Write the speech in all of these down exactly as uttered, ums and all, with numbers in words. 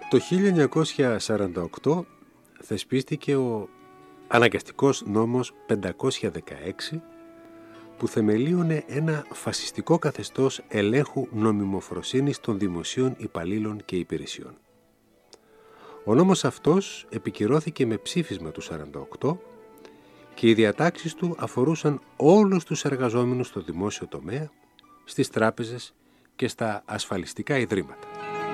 Το χίλια εννιακόσια σαράντα οκτώ θεσπίστηκε ο αναγκαστικός νόμος πεντακόσια δεκαέξι που θεμελίωνε ένα φασιστικό καθεστώς ελέγχου νομιμοφροσύνης των δημοσίων υπαλλήλων και υπηρεσιών. Ο νόμος αυτός επικυρώθηκε με ψήφισμα του σαράντα οκτώ και οι διατάξεις του αφορούσαν όλους τους εργαζόμενους στο δημόσιο τομέα, στις τράπεζες και στα ασφαλιστικά ιδρύματα.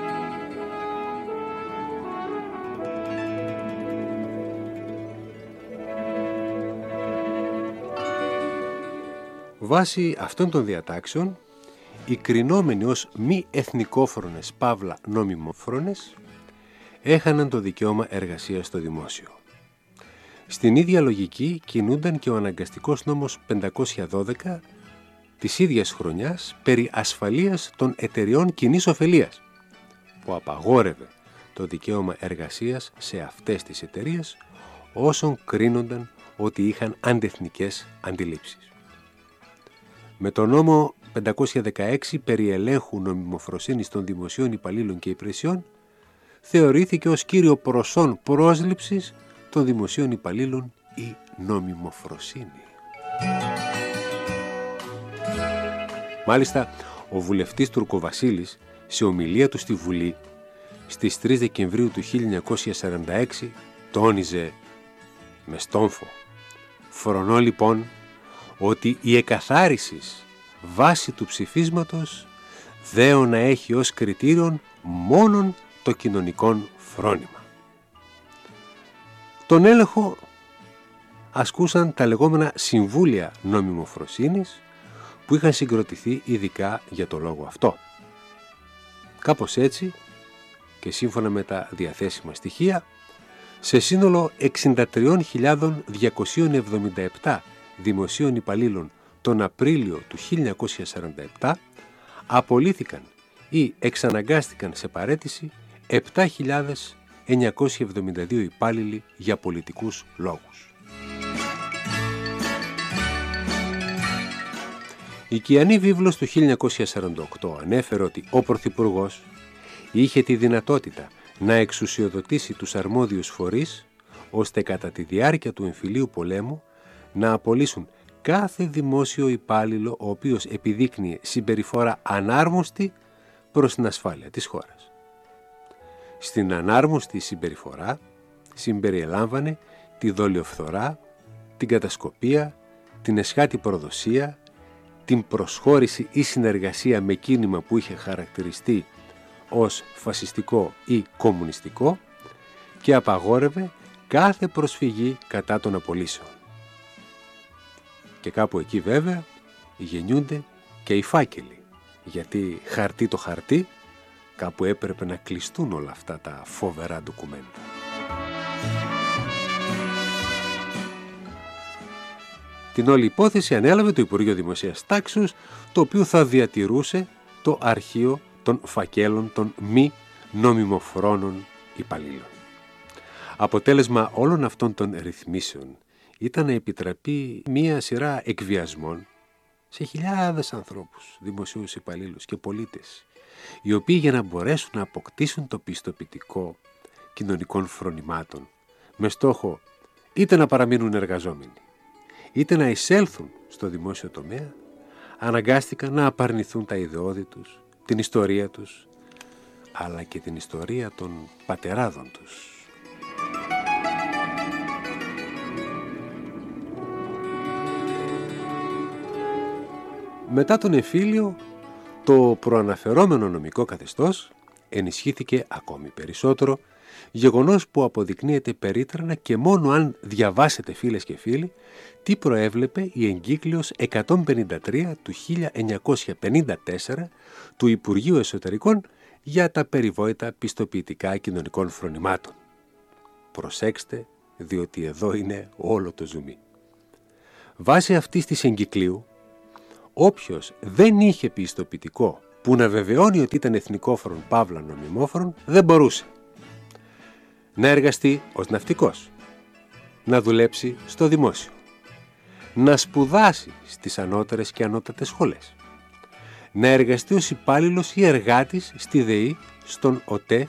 Βάσει αυτών των διατάξεων, οι κρινόμενοι ως μη εθνικόφρονες παύλα νόμιμόφρονες έχαναν το δικαίωμα εργασίας στο δημόσιο. Στην ίδια λογική κινούνταν και ο αναγκαστικός νόμος πεντακόσια δώδεκα της ίδιας χρονιάς περί ασφαλείας των εταιριών κοινής ωφελίας, που απαγόρευε το δικαίωμα εργασίας σε αυτές τις εταιρείες όσων κρίνονταν ότι είχαν αντεθνικές αντιλήψεις. Με τον νόμο πεντακόσια δεκαέξι περί ελέγχου νομιμοφροσύνης των δημοσίων υπαλλήλων και υπηρεσιών θεωρήθηκε ως κύριο προσόν πρόσληψης των δημοσίων υπαλλήλων η νομιμοφροσύνη. Μάλιστα, ο βουλευτής Τουρκοβασίλης σε ομιλία του στη Βουλή στις τρεις Δεκεμβρίου του χίλια εννιακόσια σαράντα έξι τόνιζε με στόμφο: «Φρονώ λοιπόν ότι η εκαθάρισης βάση του ψηφίσματος δέο να έχει ως κριτήριον μόνον το κοινωνικόν φρόνημα». Τον έλεγχο ασκούσαν τα λεγόμενα συμβούλια νομιμοφροσύνης που είχαν συγκροτηθεί ειδικά για το λόγο αυτό. Κάπως έτσι και σύμφωνα με τα διαθέσιμα στοιχεία, σε σύνολο εξήντα τρεις χιλιάδες διακόσια εβδομήντα επτά δημοσίων υπαλλήλων τον Απρίλιο του χίλια εννιακόσια σαράντα επτά απολύθηκαν ή εξαναγκάστηκαν σε παραίτηση επτά χιλιάδες εννιακόσιοι εβδομήντα δύο υπάλληλοι για πολιτικούς λόγους. Η Κιανή Βίβλος του χίλια εννιακόσια σαράντα οκτώ ανέφερε ότι ο Πρωθυπουργός είχε τη δυνατότητα να εξουσιοδοτήσει τους αρμόδιους φορείς ώστε κατά τη διάρκεια του εμφυλίου πολέμου να απολύσουν κάθε δημόσιο υπάλληλο ο οποίος επιδείκνυε συμπεριφορά ανάρμοστη προς την ασφάλεια της χώρας. Στην ανάρμοστη συμπεριφορά συμπεριελάμβανε τη δολιοφθορά, την κατασκοπία, την εσχάτη προδοσία, την προσχώρηση ή συνεργασία με κίνημα που είχε χαρακτηριστεί ως φασιστικό ή κομμουνιστικό και απαγόρευε κάθε προσφυγή κατά των απολύσεων. Και κάπου εκεί βέβαια γεννιούνται και οι φάκελοι, γιατί χαρτί το χαρτί κάπου έπρεπε να κλειστούν όλα αυτά τα φοβερά ντοκουμέντα. Την όλη υπόθεση ανέλαβε το Υπουργείο Δημοσίας Τάξεως, το οποίο θα διατηρούσε το αρχείο των φακέλων των μη νομιμοφρόνων υπαλλήλων. Αποτέλεσμα όλων αυτών των ρυθμίσεων ήταν να επιτραπεί μία σειρά εκβιασμών σε χιλιάδες ανθρώπους, δημοσίους υπαλλήλους και πολίτες, οι οποίοι για να μπορέσουν να αποκτήσουν το πιστοποιητικό κοινωνικών φρονημάτων με στόχο είτε να παραμείνουν εργαζόμενοι, είτε να εισέλθουν στο δημόσιο τομέα, αναγκάστηκαν να απαρνηθούν τα ιδεώδη τους, την ιστορία τους, αλλά και την ιστορία των πατεράδων τους. Μετά τον εμφύλιο, το προαναφερόμενο νομικό καθεστώς ενισχύθηκε ακόμη περισσότερο, γεγονός που αποδεικνύεται περίτρανα και μόνο αν διαβάσετε, φίλες και φίλοι, τι προέβλεπε η εγκύκλειος εκατόν πενήντα τρία του χίλια εννιακόσια πενήντα τέσσερα του Υπουργείου Εσωτερικών για τα περιβόητα πιστοποιητικά κοινωνικών φρονημάτων. Προσέξτε, διότι εδώ είναι όλο το ζουμί. Βάσει αυτής της εγκυκλίου, όποιος δεν είχε πιστοποιητικό που να βεβαιώνει ότι ήταν εθνικόφρον παύλα νομιμόφρον, δεν μπορούσε να εργαστεί ως ναυτικός, να δουλέψει στο δημόσιο, να σπουδάσει στις ανώτερες και ανώτατες σχολές, να εργαστεί ως υπάλληλος ή εργάτης στη ΔΕΗ, στον ΟΤΕ,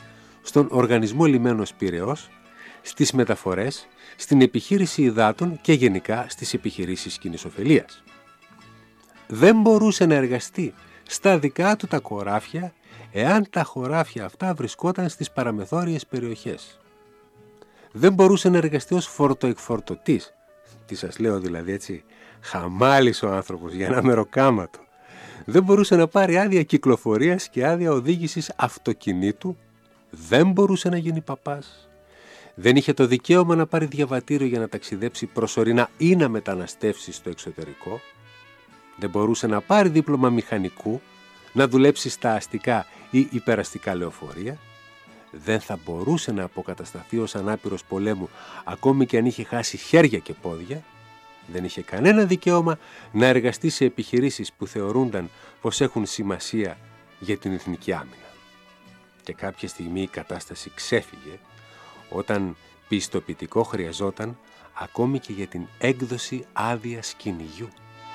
στον Οργανισμό Λιμένος Πειραιώς, στις μεταφορές, στην επιχείρηση υδάτων και γενικά στις επιχειρήσεις κοινής ωφελίας. Δεν μπορούσε να εργαστεί στα δικά του τα χωράφια εάν τα χωράφια αυτά βρισκόταν στις παραμεθόριες περιοχές. Δεν μπορούσε να εργαστεί ως φορτοεκφορτωτής. Τι σας λέω δηλαδή έτσι, χαμάλης ο άνθρωπος για ένα μεροκάματο. Δεν μπορούσε να πάρει άδεια κυκλοφορίας και άδεια οδήγησης αυτοκινήτου. Δεν μπορούσε να γίνει παπάς. Δεν είχε το δικαίωμα να πάρει διαβατήριο για να ταξιδέψει προσωρινά ή να μεταναστεύσει στο εξωτερικό. Δεν μπορούσε να πάρει δίπλωμα μηχανικού, να δουλέψει στα αστικά ή υπεραστικά λεωφορεία. Δεν θα μπορούσε να αποκατασταθεί ως ανάπηρος πολέμου, ακόμη και αν είχε χάσει χέρια και πόδια. Δεν είχε κανένα δικαίωμα να εργαστεί σε επιχειρήσεις που θεωρούνταν πως έχουν σημασία για την εθνική άμυνα. Και κάποια στιγμή η κατάσταση ξέφυγε, όταν πιστοποιητικό χρειαζόταν ακόμη και για την έκδοση άδειας κυνηγιού.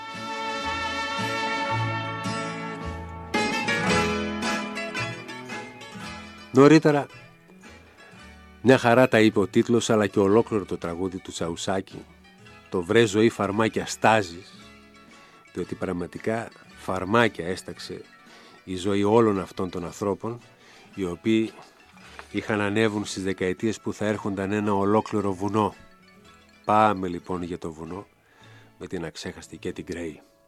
Νωρίτερα, μια χαρά τα είπε ο τίτλος αλλά και ολόκληρο το τραγούδι του Τσαουσάκη, το «Βρε ζωή φαρμάκια στάζεις», διότι πραγματικά φαρμάκια έσταξε η ζωή όλων αυτών των ανθρώπων, οι οποίοι είχαν ανέβουν στις δεκαετίες που θα έρχονταν ένα ολόκληρο βουνό. Πάμε λοιπόν για το βουνό με την αξέχαστη και την Γκρέι.